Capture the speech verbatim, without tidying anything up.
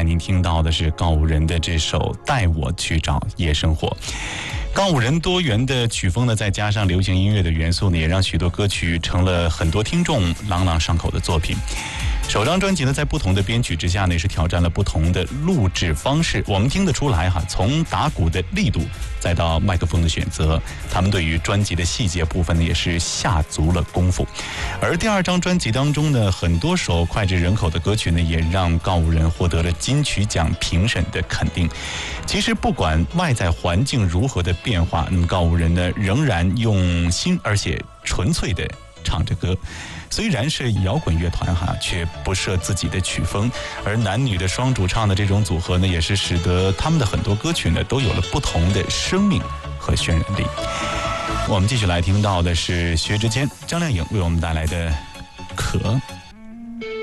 您听到的是告五人的这首《带我去找夜生活》。告五人多元的曲风呢，再加上流行音乐的元素呢，也让许多歌曲成了很多听众朗朗上口的作品。首张专辑呢，在不同的编曲之下呢，也是挑战了不同的录制方式。我们听得出来哈，从打鼓的力度，再到麦克风的选择，他们对于专辑的细节部分呢，也是下足了功夫。而第二张专辑当中呢，很多首脍炙人口的歌曲呢，也让告五人获得了金曲奖评审的肯定。其实不管外在环境如何的变化，那么告五人呢，仍然用心而且纯粹的唱着歌。虽然是摇滚乐团哈，却不设自己的曲风，而男女的双主唱的这种组合呢，也是使得他们的很多歌曲呢，都有了不同的生命和渲染力。我们继续来听到的是薛之谦、张靓颖为我们带来的《可》。